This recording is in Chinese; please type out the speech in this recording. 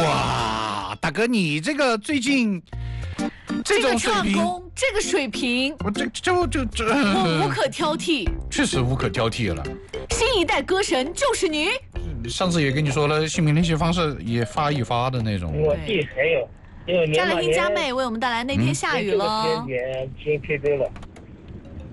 哇，大哥，你这个最近这种水平， 这个水平， 我我无可挑剔， 确实无可挑剔了。 新一代歌神就是你。 上次也跟你说了，姓名联系方式也发一发的那种。 我弟还有， 嘉乐听佳妹为我们带来那天下雨了。 先 K 歌了。